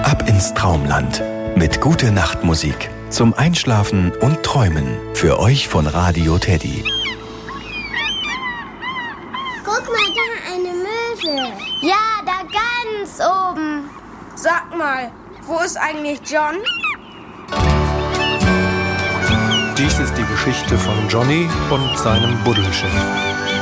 Ab ins Traumland mit Gute-Nacht-Musik zum Einschlafen und Träumen. Für euch von Radio Teddy. Guck mal, da eine Möwe. Ja, da ganz oben. Sag mal, wo ist eigentlich John? Dies ist die Geschichte von Johnny und seinem Buddelschiff.